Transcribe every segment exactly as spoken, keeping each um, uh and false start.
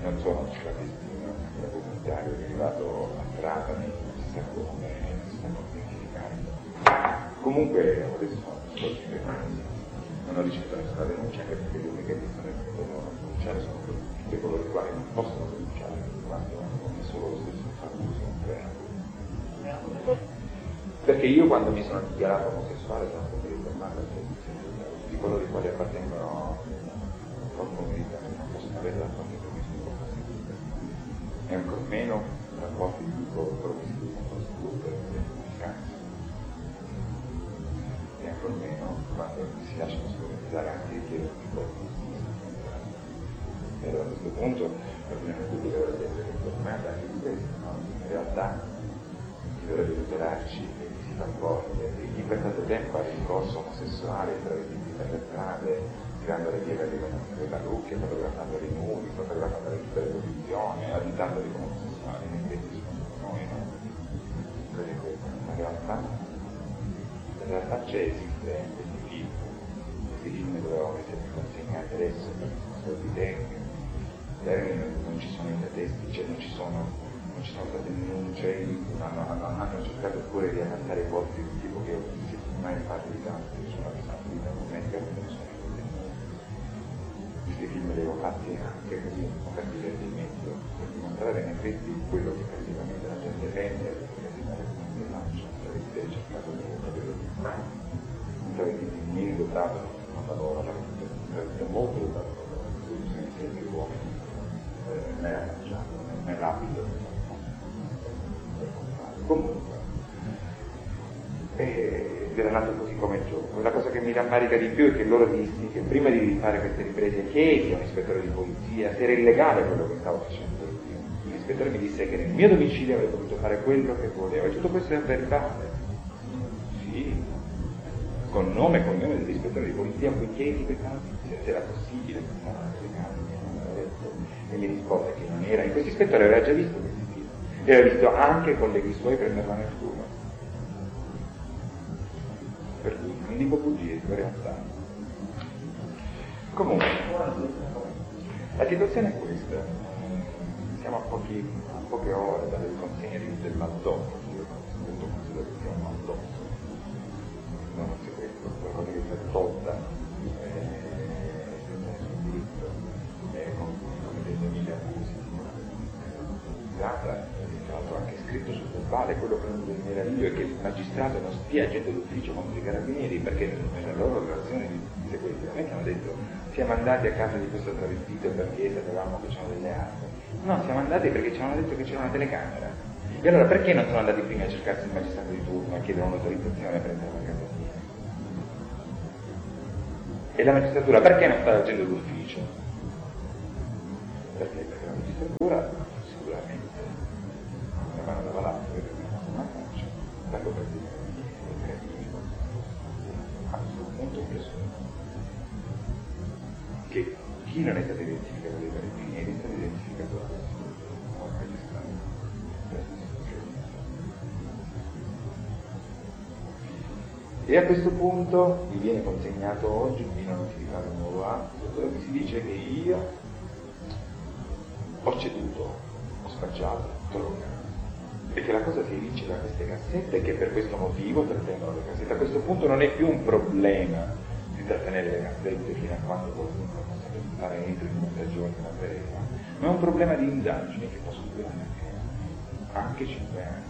non sono un clandestino, un comunitario che è arrivato a Trapani, non si sa come, non si sa come identificare. Comunque adesso non ho ricevuto nessuna denuncia, anche perché le uniche che sono devono denunciare sono tutti coloro i quali non possono denunciare, quando hanno commesso loro stesso un abuso, un reato. Perché io quando mi sono dichiarato omosessuale sono stato informato di coloro i quali appartengono a una comunità che non possono avere la propria promiscuità e ancor meno rapporti di tipo promiscuità con stupro e cazzo. E ancor meno quando si lasciano scomunicare anche i chiedi di corpo. E allora a questo punto l'opinione pubblica dovrebbe essere informata anche di questo, no? In realtà si dovrebbe tutelarci e si fa forte. Chi per tanto tempo ha rincorso omosessuale, travestiti per le strade, tirando le pieghe delle parrucche, fotografando i nudi, fotografando le libere posizioni, agitandoli come omosessuali, e invece sono noi, no? Ma in realtà, in realtà c'è, esiste questi film, questi film dovevano essere consegnati adesso per soldi tecnici, non ci sono i testi, cioè non ci sono, non ci sono state denunce, hanno, hanno, hanno cercato pure di adattare i volti di tipo che mai parli di tanto, sono responsabilità domestica, non sono questi film li ho fatti anche così, per divertimento, per dimostrare in effetti quello che praticamente la gente rende, perché si fa le faccia, travestire cercato di avere un travestito meno dotato, non lavora, un travestito molto dotato, sono sempre uomini, non è mangiato, non è rapido, comunque. Ed era nato così come il gioco. La cosa che mi rammarica di più è che loro dissi che prima di fare queste riprese chiesi a un ispettore di polizia se era illegale quello che stavo facendo io. L'ispettore mi disse che nel mio domicilio avrei potuto fare quello che volevo e tutto questo è verbale. Sì, con nome e cognome dell'ispettore di polizia, poi chiesi questa notizia, se era possibile, se era legale, e mi rispose che non era. E questo ispettore aveva già visto questi film, e aveva visto anche colleghi suoi prenderla nel fumo. Per cui non dico bugie, dico realtà. Comunque, la situazione è questa. Siamo a, pochi, a poche ore dalle consegne del Maldotto, io appunto considero che sia un Maldotto, non un segreto, qualcosa che si è tolta sul diritto, come delle mille abusi, tra l'altro anche scritto sul verbale. Quello che non mi meraviglio è che il magistrato non stia agendo d'ufficio contro i carabinieri, perché nella loro relazione di, di sequestro non è che hanno detto siamo andati a casa di questo travestito perché sapevamo che c'erano delle armi, no, siamo andati perché ci hanno detto che c'era una telecamera. E allora perché non sono andati prima a cercarsi il magistrato di turno a chiedere un'autorizzazione per entrare a casa mia? E la magistratura perché non sta agendo d'ufficio? Perché? Perché la magistratura sicuramente una mano dava l'altra e una faccia, da copertina a questo punto presumo che chi non è stato identificato dai carabinieri è stato identificato dal magistrato. E a questo punto mi viene consegnato oggi, mi viene notificato un nuovo atto dove mi si dice che io ho ceduto, ho spacciato droga. E che la cosa si evince da queste cassette e che per questo motivo trattengono le cassette. A questo punto non è più un problema di trattenere le cassette fino a quando qualcuno possa fare entro in una stagione una presa, ma è un problema di indagini che possono durare anche, anche cinque anni.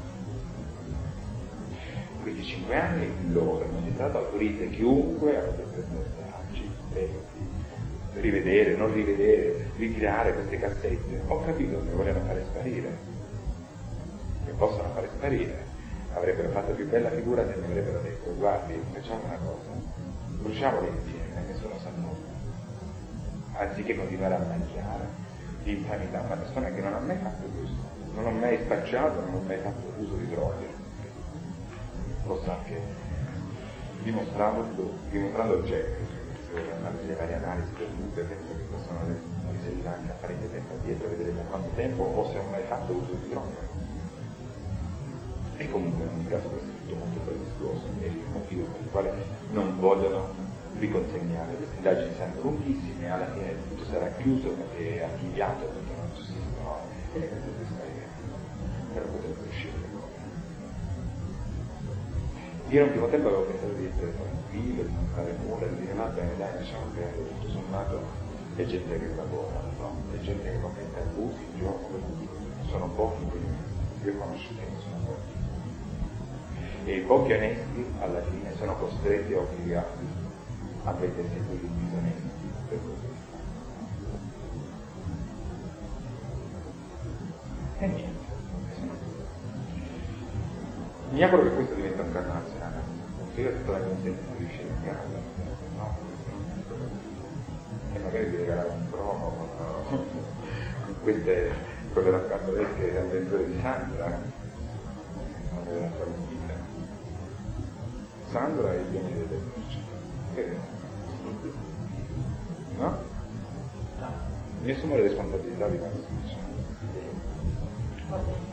Quindi cinque anni loro, il magistrato autorizza chiunque a presentarci, rivedere, non rivedere, ritirare queste cassette. Ho capito che vogliono fare sparire. Che possono fare sparire, avrebbero fatto più bella figura se mi avrebbero detto guardi, facciamo una cosa, bruciamoli insieme, nessuno sa nulla, anziché continuare a mangiare l'infamità una persona che non ha mai fatto questo, non ho mai spacciato, non ho mai fatto uso di droghe, posso anche dimostrando, dimostrando oggetti, se vogliono andare le varie analisi per tutte, penso che possono risalire anche a parecchio tempo dietro, vedere da quanto tempo o se ho mai fatto uso di droghe. E comunque in ogni caso questo è tutto molto predisposto e il motivo per il quale non vogliono vi consegniate. Queste indagini saranno lunghissime, alla fine tutto sarà chiuso e archiviato, tutto non sussistono, e le potete scaricare, però potete uscire. Io in un primo tempo avevo pensato di essere tranquillo, di non fare nulla, di dire va bene, dai, diciamo che tutto sommato è gente che lavora, no? È gente che commette abusi, gioco, sono pochi, quindi io conosco che sono pochi. E i pochi onesti alla fine sono costretti e obbligati a vedersi quelli disonesti per così. E niente. Mi auguro che questo diventa un caso nazionale. Io tutta la mia gente non riesce a fare, no? E magari vi regalare un promo con, con queste, con le raccattolette avventure di Sandra, non della famiglia. Sandra e i piani delle luci. No? Mi assumo le responsabilità di questo.